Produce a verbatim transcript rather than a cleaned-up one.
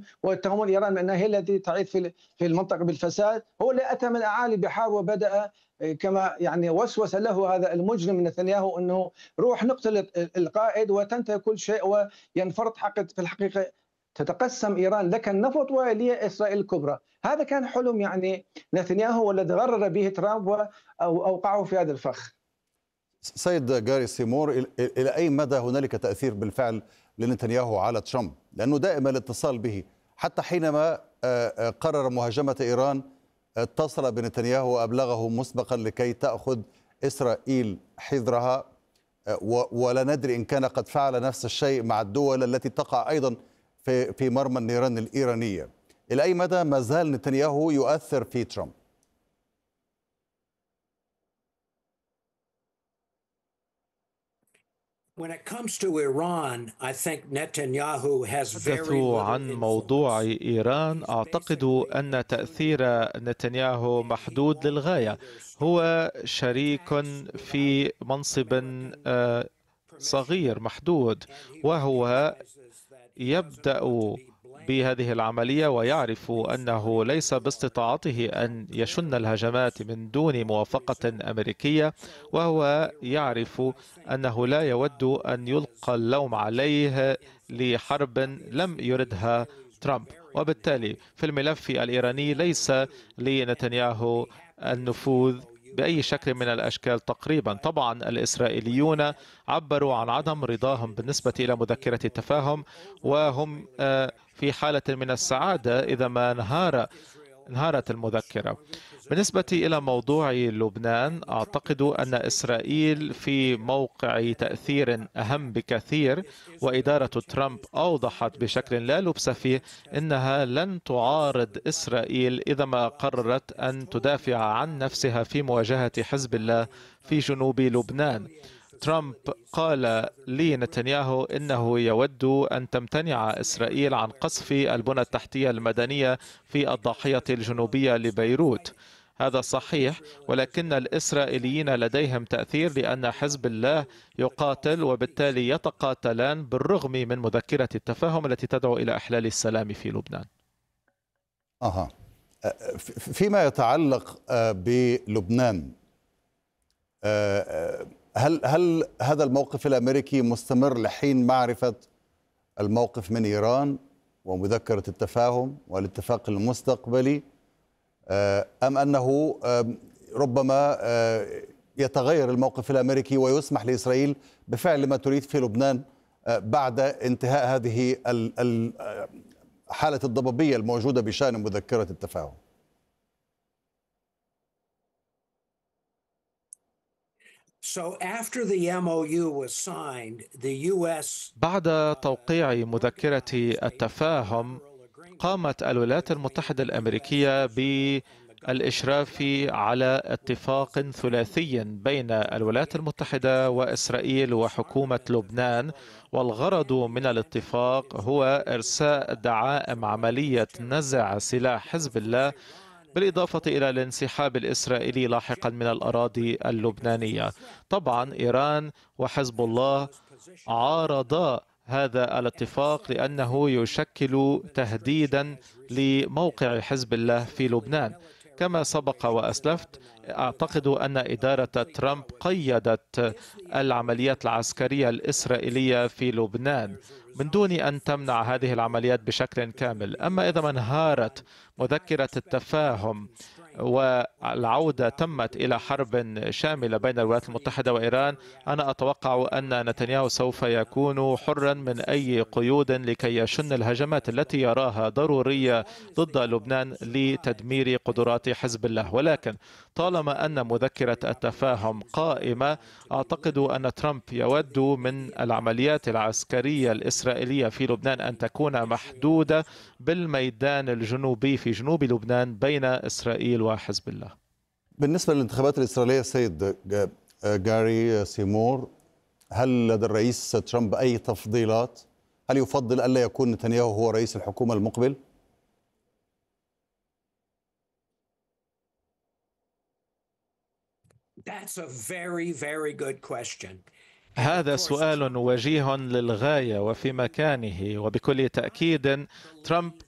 ويتهمون إيران بأنها هي التي تعيث في في المنطقة بالفساد. هو اللي أتى من أعالي بحار وبدأ كما يعني وسوس له هذا المجرم نتنياهو أنه روح نقتل القائد وتنتهي كل شيء وينفرط حق في الحقيقة تتقسم إيران لك النفط ولي إسرائيل الكبرى. هذا كان حلم يعني نتنياهو والذي غرر به ترامب وأوقعه في هذا الفخ. سيد جاري سيمور، إلى أي مدى هنالك تأثير بالفعل لنتنياهو على ترامب؟ لأنه دائما الاتصال به، حتى حينما قرر مهاجمة إيران اتصل بنتنياهو وأبلغه مسبقا لكي تأخذ إسرائيل حذرها، ولا ندري إن كان قد فعل نفس الشيء مع الدول التي تقع أيضا في في مرمى النيران الإيرانية. إلى أي مدى ما زال نتنياهو يؤثر في ترامب؟ تحدثوا عن موضوع إيران، أعتقد أن تأثير نتنياهو محدود للغاية. هو شريك في منصب صغير محدود، وهو يبدأ بهذه العملية ويعرف أنه ليس باستطاعته أن يشن الهجمات من دون موافقة أمريكية، وهو يعرف أنه لا يود أن يلقى اللوم عليه لحرب لم يردها ترامب. وبالتالي في الملف الإيراني ليس لنتنياهو النفوذ بأي شكل من الأشكال تقريبا. طبعا الإسرائيليون عبروا عن عدم رضاهم بالنسبة إلى مذكرة التفاهم، وهم في حالة من السعادة إذا ما انهار انهارت المذكرة. بالنسبة إلى موضوع لبنان، أعتقد أن إسرائيل في موقع تأثير أهم بكثير، وإدارة ترامب أوضحت بشكل لا لبس فيه أنها لن تعارض إسرائيل إذا ما قررت أن تدافع عن نفسها في مواجهة حزب الله في جنوب لبنان. ترامب قال لنتنياهو إنه يود أن تمتنع إسرائيل عن قصف البنى التحتية المدنية في الضاحية الجنوبية لبيروت. هذا صحيح، ولكن الإسرائيليين لديهم تأثير لأن حزب الله يقاتل، وبالتالي يتقاتلان بالرغم من مذكرة التفاهم التي تدعو إلى إحلال السلام في لبنان. أها. فيما يتعلق بلبنان، هل هل هذا الموقف الأمريكي مستمر لحين معرفة الموقف من إيران ومذكرة التفاهم والاتفاق المستقبلي، أم أنه ربما يتغير الموقف الأمريكي ويسمح لإسرائيل بفعل ما تريد في لبنان بعد انتهاء هذه حالة الضبابية الموجودة بشأن مذكرة التفاهم؟ بعد توقيع مذكرة التفاهم، قامت الولايات المتحدة الأمريكية بالإشراف على اتفاق ثلاثي بين الولايات المتحدة وإسرائيل وحكومة لبنان، والغرض من الاتفاق هو إرساء دعائم عملية نزع سلاح حزب الله، بالإضافة إلى الانسحاب الإسرائيلي لاحقا من الأراضي اللبنانية. طبعا إيران وحزب الله عارضا هذا الاتفاق لأنه يشكل تهديدا لموقع حزب الله في لبنان. كما سبق وأسلفت، أعتقد أن إدارة ترامب قيدت العمليات العسكرية الإسرائيلية في لبنان من دون أن تمنع هذه العمليات بشكل كامل. أما إذا ما انهارت مذكرة التفاهم والعودة تمت إلى حرب شاملة بين الولايات المتحدة وإيران، أنا أتوقع أن نتنياهو سوف يكون حرا من أي قيود لكي يشن الهجمات التي يراها ضرورية ضد لبنان لتدمير قدرات حزب الله. ولكن طالما أن مذكرة التفاهم قائمة، أعتقد أن ترامب يود من العمليات العسكرية الإسرائيلية في لبنان أن تكون محدودة بالميدان الجنوبي في جنوب لبنان بين إسرائيل وحزب الله. بالنسبة للانتخابات الإسرائيلية سيد جاري سيمور، هل لدى الرئيس ترامب أي تفضيلات؟ هل يفضل ألا يكون نتنياهو هو رئيس الحكومة المقبل؟ هذا سؤال وجيه للغاية وفي مكانه، وبكل تأكيد ترامب